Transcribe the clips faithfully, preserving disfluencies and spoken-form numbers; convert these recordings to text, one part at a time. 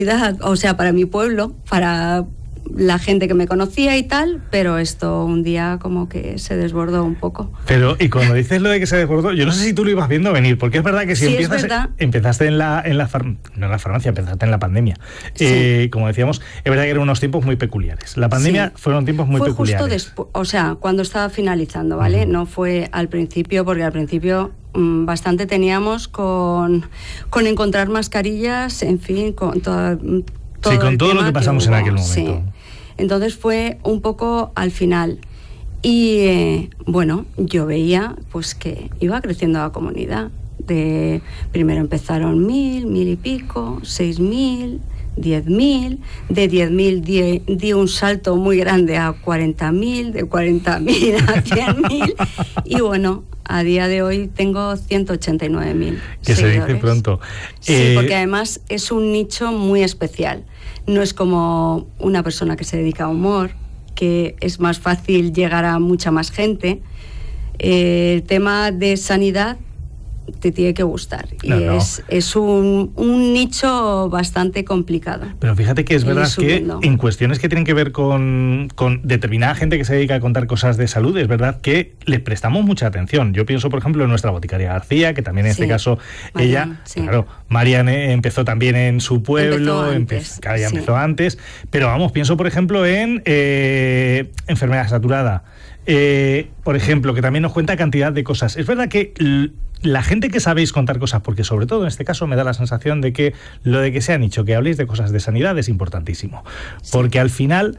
o sea, para mi pueblo, para la gente que me conocía y tal, pero esto un día como que se desbordó un poco. Pero, y cuando dices lo de que se desbordó, yo no sé si tú lo ibas viendo venir, porque es verdad que si sí, empiezas, empezaste en la, en la far, no en la farmacia, empezaste en la pandemia. Sí. Eh, como decíamos, es verdad que eran unos tiempos muy peculiares. La pandemia sí. fueron tiempos muy fue peculiares. Fue justo después, o sea, cuando estaba finalizando, ¿vale? Uh-huh. No fue al principio, porque al principio mmm, bastante teníamos con, con encontrar mascarillas, en fin, con toda... Todo sí, con todo lo que pasamos que hubo, en aquel momento. Sí. Entonces fue un poco al final. Y eh, bueno, yo veía pues que iba creciendo la comunidad. De, primero empezaron mil, mil y pico, seis mil, diez mil. De diez mil di, di un salto muy grande a cuarenta mil, de cuarenta mil a cien mil. Y bueno, a día de hoy tengo ciento ochenta y nueve mil que seguidores. Se dice pronto. Sí, eh... porque además es un nicho muy especial. No es como una persona que se dedica a humor, que es más fácil llegar a mucha más gente. Eh, el tema de sanidad te tiene que gustar. Y no, no. es, es un, un nicho bastante complicado. Pero fíjate que es verdad que en cuestiones que tienen que ver con, con determinada gente que se dedica a contar cosas de salud, es verdad que le prestamos mucha atención. Yo pienso, por ejemplo, en nuestra boticaria García, que también en sí. este caso Marian, ella, sí. claro, Marian empezó también en su pueblo, empezó antes, empezó, ya sí. empezó antes, pero vamos, pienso, por ejemplo, en eh, enfermedad saturada. Eh, por ejemplo, que también nos cuenta cantidad de cosas. Es verdad que l- la gente que sabéis contar cosas, porque sobre todo en este caso me da la sensación de que lo de que se han dicho, que habléis de cosas de sanidad es importantísimo, sí. porque al final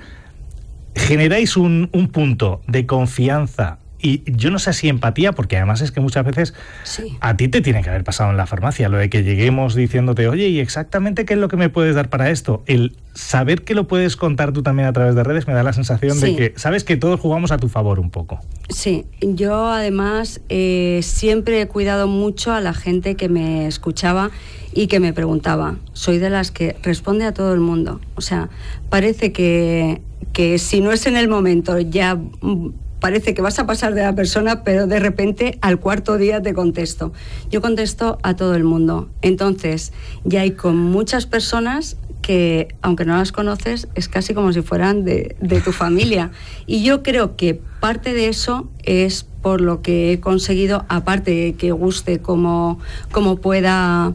generáis un, un punto de confianza y yo no sé si empatía, porque además es que muchas veces sí. a ti te tiene que haber pasado en la farmacia, lo de que lleguemos diciéndote, oye, ¿y exactamente qué es lo que me puedes dar para esto? El saber que lo puedes contar tú también a través de redes me da la sensación sí. de que sabes que todos jugamos a tu favor un poco. Sí, yo además eh, siempre he cuidado mucho a la gente que me escuchaba y que me preguntaba. Soy de las que responde a todo el mundo. O sea, parece que, que si no es en el momento ya... parece que vas a pasar de la persona, pero de repente al cuarto día te contesto. Yo contesto a todo el mundo. Entonces, ya hay con muchas personas que, aunque no las conoces, es casi como si fueran de, de tu familia. Y yo creo que parte de eso es por lo que he conseguido, aparte de que guste cómo, cómo pueda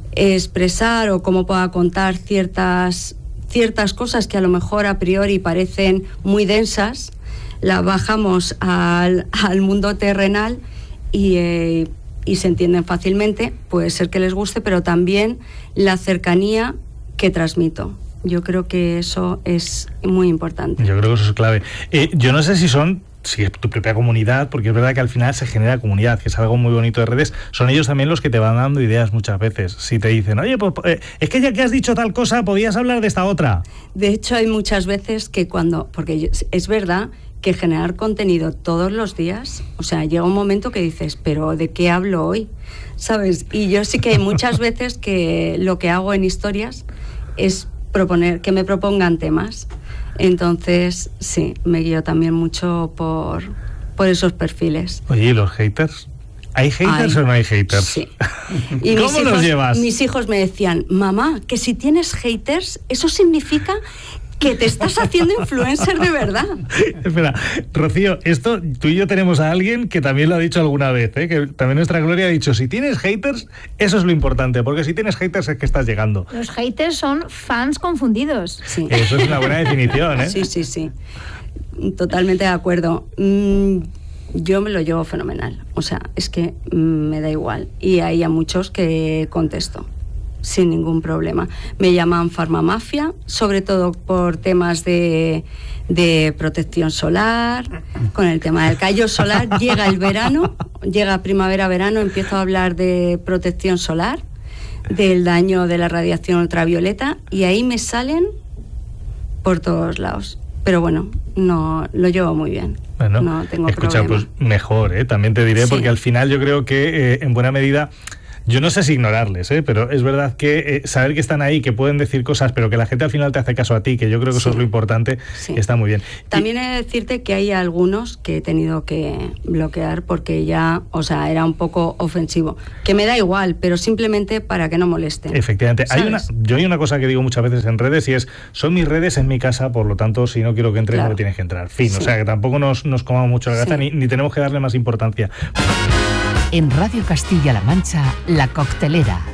expresar o cómo pueda contar ciertas, ciertas cosas que a lo mejor a priori parecen muy densas, la bajamos al, al mundo terrenal y, eh, y se entienden fácilmente. Puede ser que les guste, pero también la cercanía que transmito. Yo creo que eso es muy importante. Yo creo que eso es clave. Eh, yo no sé si son, si es tu propia comunidad, porque es verdad que al final se genera comunidad, que es algo muy bonito de redes. Son ellos también los que te van dando ideas muchas veces. Si te dicen, oye, pues eh, es que ya que has dicho tal cosa, podías hablar de esta otra. De hecho, hay muchas veces que cuando, porque yo, es verdad que generar contenido todos los días, o sea, llega un momento que dices, pero ¿de qué hablo hoy? ¿Sabes? Y yo sí que hay muchas veces que lo que hago en historias es proponer, que me propongan temas. Entonces, sí, me guío también mucho por, por esos perfiles. Oye, ¿y los haters? ¿Hay haters Ay, o no hay haters? Sí. Y ¿Cómo mis los hijos, llevas? Mis hijos me decían, mamá, que si tienes haters, eso significa que te estás haciendo influencer de verdad. Espera, Rocío, esto tú y yo tenemos a alguien que también lo ha dicho alguna vez, ¿eh? Que también nuestra Gloria ha dicho, si tienes haters, eso es lo importante, porque si tienes haters es que estás llegando. Los haters son fans confundidos. Sí. Eso es una buena definición, ¿eh? Sí, sí, sí. Totalmente de acuerdo. Mm, yo me lo llevo fenomenal. O sea, es que mm, me da igual. Y hay a muchos que contesto sin ningún problema. Me llaman farmamafia, sobre todo por temas de, de protección solar, con el tema del callo solar. Llega el verano, llega primavera-verano, empiezo a hablar de protección solar, del daño de la radiación ultravioleta, y ahí me salen por todos lados. Pero bueno, no lo llevo muy bien. Bueno, no tengo escucha, problema. Pues mejor, ¿eh? También te diré, Sí. porque al final yo creo que eh, en buena medida Yo no sé si ignorarles, ¿eh? Pero es verdad que eh, saber que están ahí, que pueden decir cosas, pero que la gente al final te hace caso a ti, que yo creo que eso sí. es lo importante, sí. está muy bien. También he de decirte que hay algunos que he tenido que bloquear porque ya, o sea, era un poco ofensivo. Que me da igual, pero simplemente para que no molesten. Efectivamente. Hay una, yo hay una cosa que digo muchas veces en redes y es, son mis redes en mi casa, por lo tanto, si no quiero que entres, claro. no me tienes que entrar. Fin, sí. o sea, que tampoco nos, nos comamos mucho la cabeza, sí. ni, ni tenemos que darle más importancia. En Radio Castilla-La Mancha, La Coctelera.